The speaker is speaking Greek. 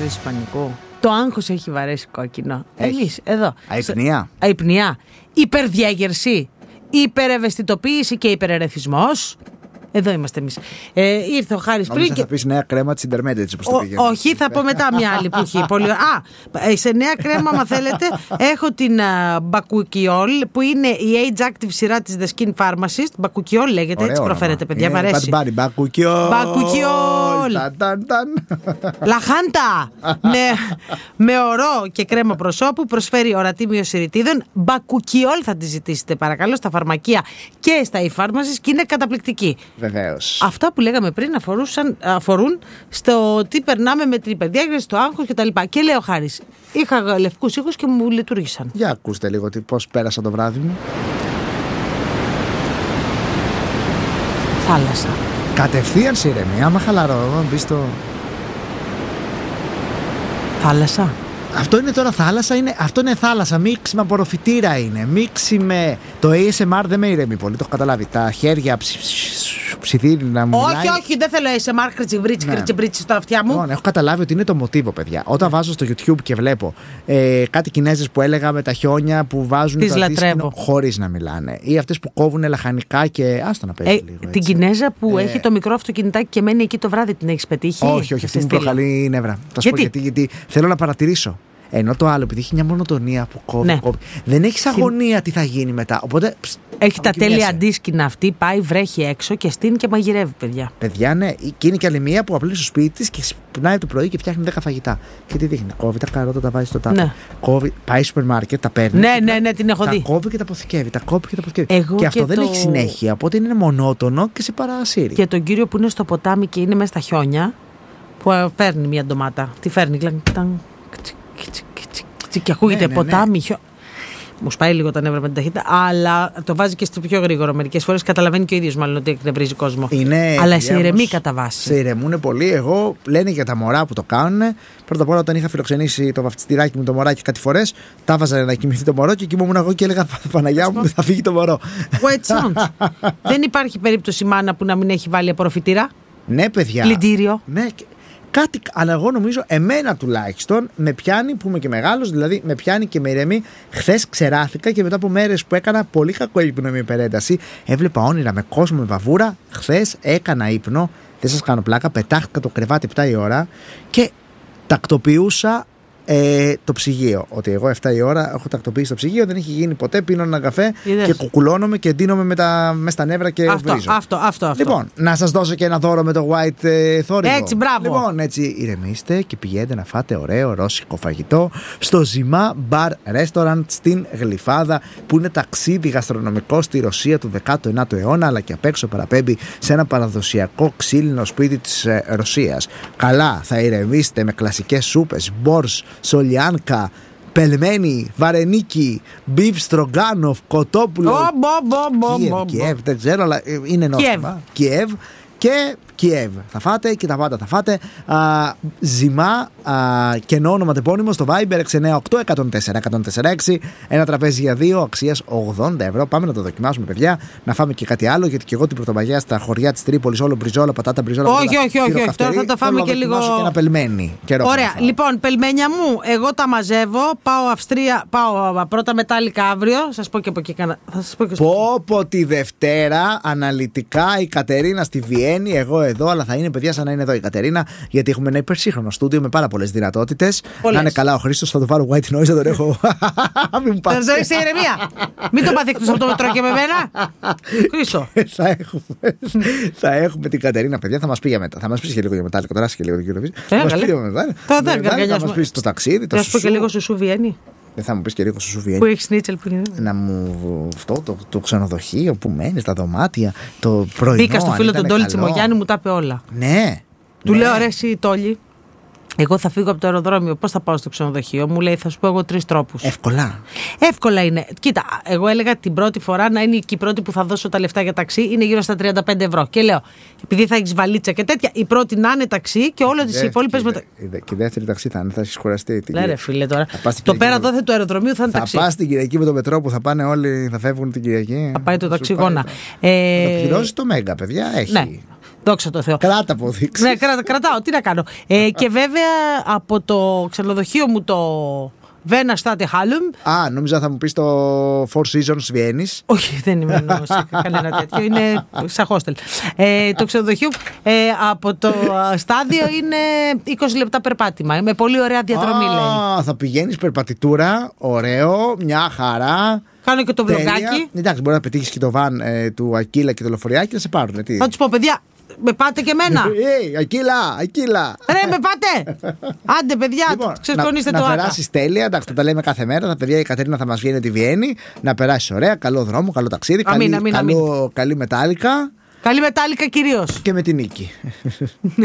κρίση πανικού. Το άγχος έχει βαρέσει κόκκινο. Εμείς εδώ. Αϊπνία. Υπερδιέγερση. Υπερευαισθητοποίηση και υπερερεθισμός. Εδώ είμαστε εμείς. Ήρθε ο Χάρης πριν. Θα πεις νέα κρέμα της Intermediate, όπως το πήγαινε. Όχι, θα πω μετά μια άλλη που έχει. Σε νέα κρέμα, άμα θέλετε, έχω την Bakuchiol, που είναι η Age Active σειρά της The Skin Pharmacist. Bakuchiol λέγεται, έτσι προφέρεται, παιδιά. Μ' αρέσει. Bakuchiol. Λαχάντα. Με ορό και κρέμα προσώπου, προσφέρει ορατή μείωση ρητίδων. Bakuchiol θα τη ζητήσετε, παρακαλώ, στα φαρμακεία και στα e-pharmacies και είναι καταπληκτική. Βεβαίως. Αυτά που λέγαμε πριν αφορούν στο τι περνάμε με την υπερδιέγερση, το άγχος κτλ. Και λέω, Χάρης, είχα λευκούς ήχους και μου λειτουργήσαν. Για ακούστε λίγο πώς πέρασα το βράδυ μου. Θάλασσα. Κατευθείαν σε ηρεμία, άμα χαλαρό, μπεις στο... Θάλασσα. Αυτό είναι τώρα θάλασσα, αυτό είναι θάλασσα, μίξη με απορροφητήρα είναι, μίξη με... Το ASMR δεν με ηρεμεί πολύ, το έχω καταλάβει, τα χέρια ψιθύρι να μου μιλάει. Όχι, δεν θέλω ASMR, κριτσιμπρίτσι στα αυτιά μου. Έχω καταλάβει ότι είναι το μοτίβο, παιδιά. Όταν βάζω στο YouTube και βλέπω κάτι Κινέζες που έλεγα με τα χιόνια που βάζουν τις το λατρεύω. Χωρίς να μιλάνε, ή αυτές που κόβουν λαχανικά και άστο να παίζει λίγο. Την Κινέζα που έχει το μικρό αυτοκινητάκι και μένει εκεί το βράδυ, την έχεις πετύχει? Όχι, αυτή μου προκαλεί νεύρα. Θα σου πω γιατί θέλω να παρατηρήσω. Ενώ το άλλο, επειδή έχει μια μονοτονία που κόβει, δεν έχει αγωνία τι θα γίνει μετά. Οπότε, έχει τα τέλεια αντίσκηνα αυτή, πάει, βρέχει έξω και στείνει και μαγειρεύει, παιδιά. Παιδιά, ναι. Και είναι και άλλη μία που απλή στο σπίτι τη και ξυπνάει το πρωί και φτιάχνει 10 φαγητά. Και τι δείχνει? Κόβει τα καρότα, τα βάζει στο τάπο. Ναι. Πάει στο σούπερ μάρκετ, τα παίρνει. Ναι, την έχω δει. Τα κόβει και τα αποθηκεύει. Και αυτό δεν έχει συνέχεια. Οπότε είναι μονότονο και σε παρασύρει. Και τον κύριο που είναι στο ποτάμι και είναι μέσα στα χιόνια, που παίρνει μια ντομάτα. Τι φέρνει, και ακούγεται ποτάμι. Μου σπάει λίγο τα νεύρα με την ταχύτητα, αλλά το βάζει και στο πιο γρήγορο. Μερικές φορές καταλαβαίνει και ο ίδιος μάλλον ότι εκνευρίζει κόσμο. Αλλά σε ηρεμεί κατά βάση. Σε ηρεμούν πολύ. Εγώ λένε για τα μωρά που το κάνουν. Πρώτα απ' όλα, όταν είχα φιλοξενήσει το βαφτιστηράκι μου το μωράκι κάτι φορές, τα βάζα να κοιμηθεί το μωρό και κοιμόμουν εγώ και έλεγα Παναγιά μου, θα φύγει το μωρό. Wait sounds. Δεν υπάρχει περίπτωση μάνα που να μην έχει βάλει απορροφητήρα. Ναι, παιδιά. Πλυντήριο. Ναι. Κάτι, αλλά εγώ νομίζω, εμένα τουλάχιστον, με πιάνει που είμαι και μεγάλος, δηλαδή με πιάνει και με ηρεμεί. Χθες ξεράθηκα και μετά από μέρες που έκανα πολύ κακό ύπνο με υπερένταση, έβλεπα όνειρα με κόσμο, με βαβούρα. Χθες έκανα ύπνο, δεν σας κάνω πλάκα, πετάχτηκα το κρεβάτι 7 η ώρα και τακτοποιούσα το ψυγείο. Ότι εγώ 7 η ώρα έχω τακτοποιήσει το ψυγείο, δεν έχει γίνει ποτέ. Πίνω έναν καφέ και κουκουλώνομαι και ντύνομαι μέσα στα νεύρα και βρίζω. Αυτό. Λοιπόν, να σας δώσω και ένα δώρο με το white θόρυβο. Έτσι, μπράβο. Λοιπόν, έτσι ηρεμήστε και πηγαίνετε να φάτε ωραίο ρώσικο φαγητό στο Ζιμά Bar Restaurant στην Γλυφάδα, που είναι ταξίδι γαστρονομικό στη Ρωσία του 19ου αιώνα, αλλά και απ' έξω παραπέμπει σε ένα παραδοσιακό ξύλινο σπίτι της Ρωσίας. Καλά, θα ηρεμήσετε με κλασικές σούπες, μπορς, σολιάνκα, πελμένη, βαρενίκι, μπιφ στρογκάνοφ, κοτόπουλο. Κιέβ, δεν ξέρω, αλλά είναι νόστιμα. Κιέβ και Κιέβ. Θα φάτε και τα πάντα θα φάτε. Ζιμά, κενό όνομα τεπώνυμο στο Viber 698-104-146. Ένα τραπέζι για δύο αξίας 80 ευρώ. Πάμε να το δοκιμάσουμε, παιδιά. Να φάμε και κάτι άλλο, γιατί και εγώ την πρωτομαγιά στα χωριά της Τρίπολης, όλο μπριζόλα, πατάτα μπριζόλα. Όχι. Τώρα θα τα φάμε και λίγο. Και ένα πελμένη. Ωραία. Λοιπόν, πελμένια μου, εγώ τα μαζεύω. Πάω Αυστρία, πάω πρώτα μετάλλικα αύριο. Σας πω και από εκεί κανένα. Πω τη Δευτέρα αναλυτικά η Κατερίνα στη Βιέννη, εγώ εδώ, αλλά θα είναι, παιδιά, σαν να είναι εδώ η Κατερίνα, γιατί έχουμε ένα υπερσύγχρονο στούντιο με πάρα πολλές δυνατότητες. Να είναι καλά ο Χρήστος, θα το πάρω white noise, θα τον έχω. Μην μου πας. Θα το έχεις σε ηρεμία. Μην το πάθει εκτός από το μετρό και με μένα. Χρήστο. Θα έχουμε την Κατερίνα, παιδιά, θα μας πει για μετά. Θα μας πει και λίγο για μετάλλικο, τώρα και λίγο την κύριο. Θα μας πει το ταξίδι, το σουσού. Θα σου πω και λίγο σουσού Βιέννη. Δεν θα μου πει και λίγο σουσού Βιέννη. Που έχει σνίτσελ που είναι. Να μου αυτό το ξενοδοχείο που μένει, τα δωμάτια, το πρωινό. Μπήκα στο φίλο τον Τόλι Τσιμογιάννη, μου τα είπε όλα. Ναι. Του λέω, ρε εσύ Τόλι, εγώ θα φύγω από το αεροδρόμιο. Πώς θα πάω στο ξενοδοχείο? Μου λέει, θα σου πω εγώ 3 τρόπους. Εύκολα είναι. Κοίτα, εγώ έλεγα την πρώτη φορά να είναι και η πρώτη που θα δώσω τα λεφτά για ταξί είναι γύρω στα 35 ευρώ. Και λέω, επειδή θα έχεις βαλίτσα και τέτοια, η πρώτη να είναι ταξί και όλες τις υπόλοιπες μετά. Και η δεύτερη ταξί θα είναι, θα έχεις κουραστεί. Λέρε φίλε τώρα. Το πέρα δόθε του αεροδρομίου θα είναι ταξί. Θα πας την Κυριακή με το μετρό που θα πάνε όλοι, θα φεύγουν την Κυριακή. Θα πάει το ταξί γόνα. Θα πληρώσεις το Μέγκα, παιδιά, έχει. Δόξα τω Θεώ. Κράτα αποδείξεις. Ναι, κρατάω, τι να κάνω. Και βέβαια από το ξενοδοχείο μου το Βένα Στάτε Χάλουμ. Νόμιζα θα μου πεις το Four Seasons Βιέννης. Όχι, δεν είμαι σε κανένα τέτοιο. Είναι σαν hostel. Το ξενοδοχείο από το στάδιο είναι 20 λεπτά περπάτημα. Με πολύ ωραία διαδρομή, λέει. Θα πηγαίνεις περπατητούρα, ωραίο, μια χαρά. Κάνω και το βλογάκι. Εντάξει, μπορεί να πετύχεις και το βαν του Ακύλα και το λεωφοριάκι να σε πάρουν. Θα τους πω, παιδιά, με πάτε και εμένα. Ακύλα. Ρε, με πάτε. Άντε, παιδιά, λοιπόν, ξεσκονίστε το να άκα. περάσεις τέλεια. Εντάξει, τα λέμε κάθε μέρα. Τα παιδιά η Κατερίνα θα μας βγαίνει τη Βιέννη. Να περάσεις ωραία. Καλό δρόμο, καλό ταξίδι. Καλή μετάλλικα. Καλή μετάλλικα κυρίως. Και με την νίκη.